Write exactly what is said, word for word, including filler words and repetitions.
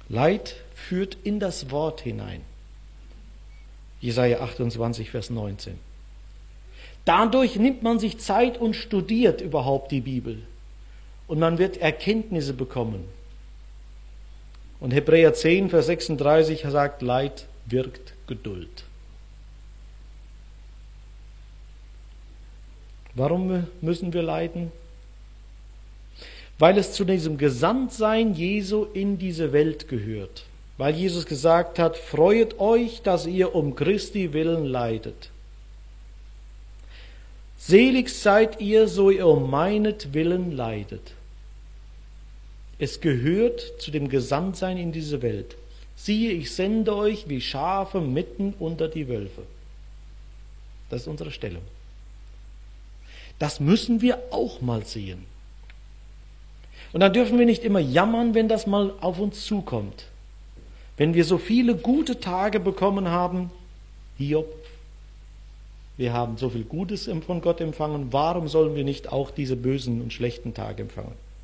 Leid führt in das Wort hinein. Jesaja achtundzwanzig, Vers neunzehn. Dadurch nimmt man sich Zeit und studiert überhaupt die Bibel. Und man wird Erkenntnisse bekommen. Und Hebräer zehn, Vers sechsunddreißig sagt, Leid wirkt Geduld. Warum müssen wir leiden? Weil es zu diesem Gesandtsein Jesu in diese Welt gehört. Weil Jesus gesagt hat, freuet euch, dass ihr um Christi willen leidet. Selig seid ihr, so ihr um meinetwillen leidet. Es gehört zu dem Gesandtsein in diese Welt. Siehe, ich sende euch wie Schafe mitten unter die Wölfe. Das ist unsere Stellung. Das müssen wir auch mal sehen. Und dann dürfen wir nicht immer jammern, wenn das mal auf uns zukommt. Wenn wir so viele gute Tage bekommen haben, Hiob, wir haben so viel Gutes von Gott empfangen, warum sollen wir nicht auch diese bösen und schlechten Tage empfangen?